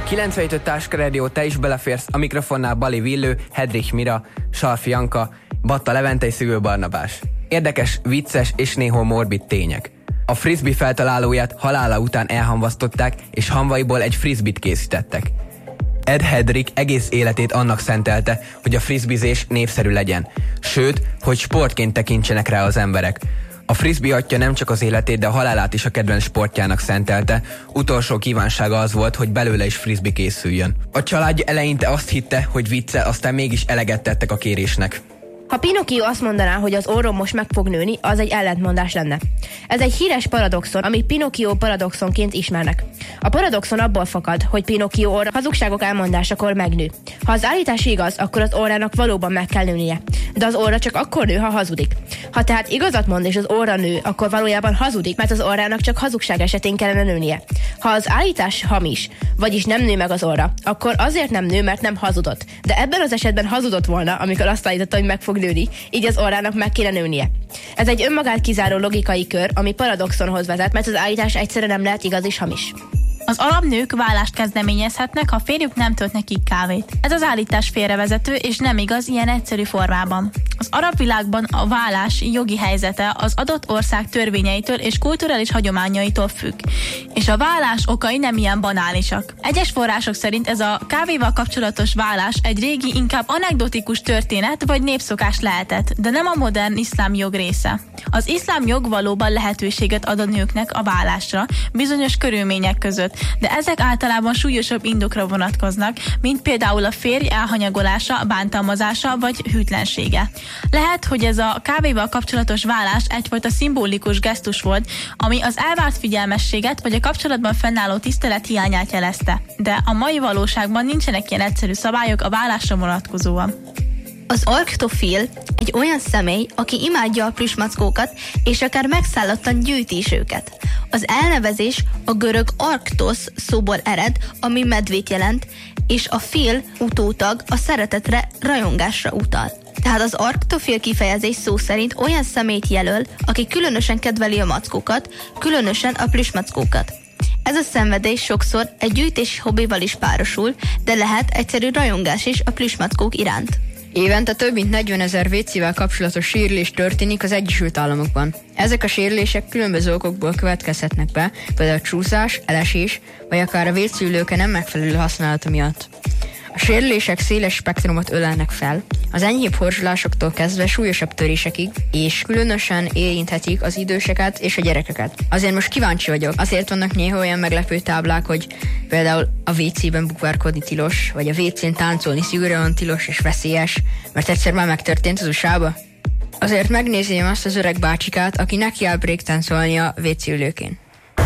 97 Táska Rádió, te is beleférsz, a mikrofonnál Bali Villő, Hedrich Mira, Sarfi Janka, Batta Levente és Szűvő Barnabás. Érdekes, vicces és néhol morbid tények. A frisbee feltalálóját halála után elhamvasztották, és hamvaiból egy frisbee-t készítettek. Ed Hedrick egész életét annak szentelte, hogy a frisbeezés népszerű legyen, sőt, hogy sportként tekintsenek rá az emberek. A frisbee atya nem csak az életét, de a halálát is a kedvenc sportjának szentelte. Utolsó kívánsága az volt, hogy belőle is frisbee készüljön. A családja eleinte azt hitte, hogy viccel, aztán mégis eleget tettek a kérésnek. Ha Pinocchio azt mondaná, hogy az orrom most meg fog nőni, az egy ellentmondás lenne. Ez egy híres paradoxon, amit Pinocchio paradoxonként ismernek. A paradoxon abból fakad, hogy Pinocchio orra hazugságok elmondásakor megnő. Ha az állítás igaz, akkor az orrának valóban meg kell nőnie. De az orra csak akkor nő, ha hazudik. Ha tehát igazat mond és az orra nő, akkor valójában hazudik, mert az orrának csak hazugság esetén kellene nőnie. Ha az állítás hamis, vagyis nem nő meg az orra, akkor azért nem nő, mert nem hazudott. De ebben az esetben hazudott volna, amikor azt állította, hogy meg fog nőni, így az orrának meg kéne nőnie. Ez egy önmagát kizáró logikai kör, ami paradoxonhoz vezet, mert az állítás egyszerűen nem lehet igaz és hamis. Az arab nők vállást kezdeményezhetnek, ha férjük nem tölt nekik kávét. Ez az állítás félrevezető és nem igaz ilyen egyszerű formában. Az arab világban a vállás jogi helyzete az adott ország törvényeitől és kulturális hagyományaitól függ, és a vállás okai nem ilyen banálisak. Egyes források szerint ez a kávéval kapcsolatos vállás egy régi, inkább anekdotikus történet vagy népszokás lehetett, de nem a modern iszlám jog része. Az iszlám jog valóban lehetőséget ad a nőknek a vállásra bizonyos körülmények között, de ezek általában súlyosabb indokra vonatkoznak, mint például a férj elhanyagolása, bántalmazása vagy hűtlensége. Lehet, hogy ez a kávéval kapcsolatos vállás egyfajta szimbolikus gesztus volt, ami az elvárt figyelmességet vagy a kapcsolatban fennálló tisztelet hiányát jelezte. De a mai valóságban nincsenek ilyen egyszerű szabályok a vállásra vonatkozóan. Az arktofil egy olyan személy, aki imádja a plüsmackókat, és akár megszállottan gyűjti is őket. Az elnevezés a görög arktosz szóból ered, ami medvét jelent, és a fil utótag a szeretetre, rajongásra utal. Tehát az arktofil kifejezés szó szerint olyan személyt jelöl, aki különösen kedveli a mackókat, különösen a plüsmackókat. Ez a szenvedés sokszor egy gyűjtési hobbival is párosul, de lehet egyszerű rajongás is a plüsmackók iránt. Évente több mint 40 000 WC-vel kapcsolatos sérülés történik az Egyesült Államokban. Ezek a sérülések különböző okokból következhetnek be, például csúszás, elesés, vagy akár a WC-ülőke nem megfelelő használata miatt. A sérülések széles spektrumot ölelnek fel, az enyhébb horzsolásoktól kezdve súlyosabb törésekig, és különösen érinthetik az időseket és a gyerekeket. Azért most kíváncsi vagyok, azért vannak néha olyan meglepő táblák, hogy például a WC-ben bukvárkodni tilos, vagy a WC-n táncolni szigorúan tilos és veszélyes, mert egyszer már megtörtént az USA-ba. Azért megnézném azt az öreg bácsikát, aki nekiáll breaktáncolni a WC-ülőkén.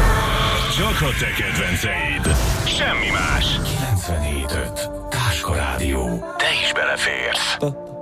Csak a te kedvenceid. Semmi más. 97.5 Táska Rádió. Te is beleférsz.